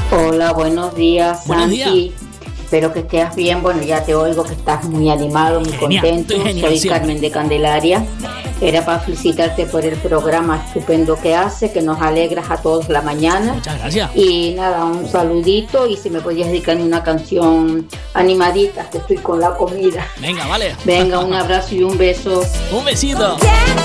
Hola, buenos días, Buenos Santi. días. Espero que estés bien. Bueno, ya te oigo que estás muy animado, muy Genial, contento. estoy genial Soy siempre. Carmen de Candelaria. Era para felicitarte por el programa estupendo que hace, que nos alegras a todos la mañana. Muchas gracias. Y nada, un saludito y si me podías dedicar una canción animadita, que estoy con la comida. Venga, vale. Venga, un abrazo y un beso. Un besito. Yeah.